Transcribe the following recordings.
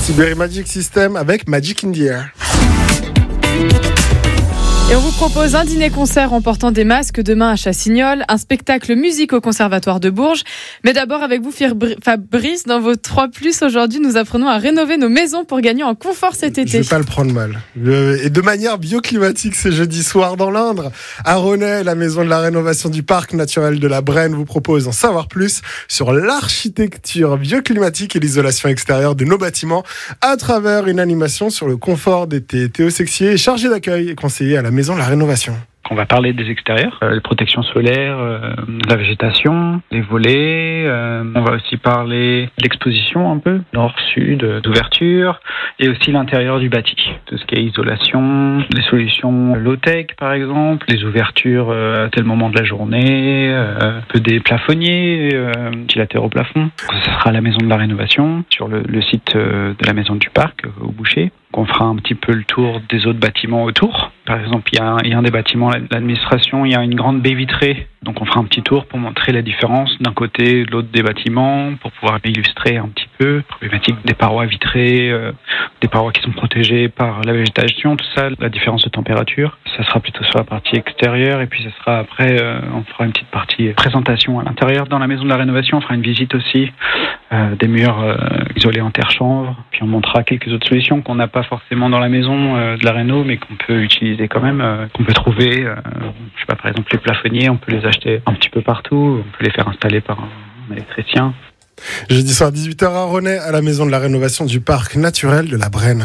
Sibérie Magic System avec Magic in the Air. Et on vous propose un dîner-concert en portant des masques demain à Chassignol, un spectacle musique au Conservatoire de Bourges. Mais d'abord avec vous Fabrice, dans vos 3+, aujourd'hui nous apprenons à rénover nos maisons pour gagner en confort cet été. Je vais pas le prendre mal. Et de manière bioclimatique, c'est jeudi soir dans l'Indre. À Rosnay, la maison de la rénovation du parc naturel de la Brenne vous propose d'en savoir plus sur l'architecture bioclimatique et l'isolation extérieure de nos bâtiments à travers une animation sur le confort d'été. Théo Sexier est chargé d'accueil et conseiller à la maison de la rénovation. On va parler des extérieurs, les protections solaires, la végétation, les volets. On va aussi parler de l'exposition un peu, nord-sud, d'ouverture, et aussi l'intérieur du bâti. Tout ce qui est isolation, les solutions low-tech par exemple, les ouvertures à tel moment de la journée, un peu des plafonniers, ventilateurs au plafond. Ce sera la maison de la rénovation sur le site de la maison du parc au Boucher. On fera un petit peu le tour des autres bâtiments autour. Par exemple, il y a un des bâtiments, l'administration, il y a une grande baie vitrée. Donc on fera un petit tour pour montrer la différence d'un côté et de l'autre des bâtiments, pour pouvoir illustrer un petit peu. Problématique des parois vitrées, des parois qui sont protégées par la végétation, tout ça, la différence de température. Ça sera plutôt sur la partie extérieure, et puis ça sera après, on fera une petite partie présentation à l'intérieur. Dans la maison de la rénovation, on fera une visite aussi des murs isolés en terre chanvre. Puis on montrera quelques autres solutions qu'on n'a pas forcément dans la maison de la réno, mais qu'on peut utiliser quand même, qu'on peut trouver. Je sais pas, par exemple les plafonniers, on peut les acheter un petit peu partout, on peut les faire installer par un électricien. Jeudi soir 18h à Rosnay, à la maison de la rénovation du parc naturel de la Brenne.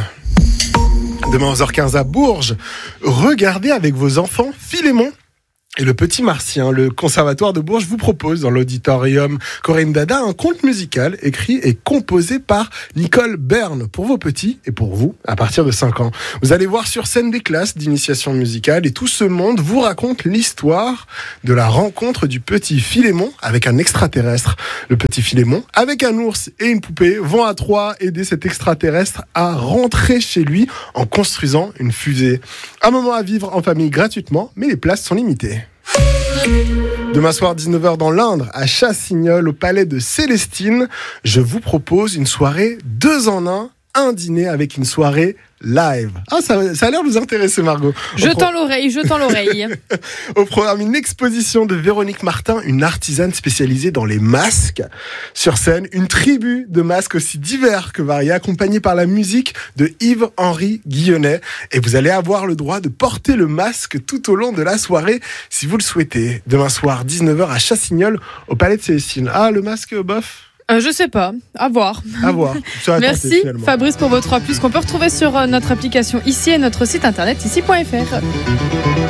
Demain 11h15 à Bourges, regardez avec vos enfants Philémon et le Petit Martien. Le Conservatoire de Bourges vous propose dans l'auditorium Corinne Dada un conte musical écrit et composé par Nicole Berne pour vos petits et pour vous à partir de 5 ans. Vous allez voir sur scène des classes d'initiation musicale et tout ce monde vous raconte l'histoire de la rencontre du petit Philémon avec un extraterrestre. Le petit Philémon, avec un ours et une poupée, vont à 3 aider cet extraterrestre à rentrer chez lui en construisant une fusée. Un moment à vivre en famille gratuitement, mais les places sont limitées. Demain soir 19h dans l'Indre, à Chassignol, au palais de Célestine, je vous propose une soirée 2 en 1, un dîner avec une soirée live. Ah, ça a l'air de vous intéresser, Margot. Je tends l'oreille. Au programme, une exposition de Véronique Martin, une artisane spécialisée dans les masques. Sur scène, une tribu de masques aussi divers que variés, accompagnée par la musique de Yves-Henri Guillonnet. Et vous allez avoir le droit de porter le masque tout au long de la soirée, si vous le souhaitez. Demain soir, 19h à Chassignol, au palais de Célestine. Ah, le masque, bof? Je sais pas, à voir. Merci Fabrice pour vos 3+, qu'on peut retrouver sur notre application ici et notre site internet ici.fr.